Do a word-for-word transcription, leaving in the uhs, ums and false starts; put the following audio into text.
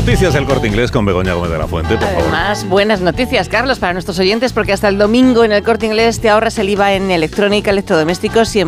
Noticias del Corte Inglés con Begoña Gómez de la Fuente, por favor. Además, buenas noticias, Carlos, para nuestros oyentes, porque hasta el domingo en el Corte Inglés te ahorras el I V A en electrónica, electrodomésticos y en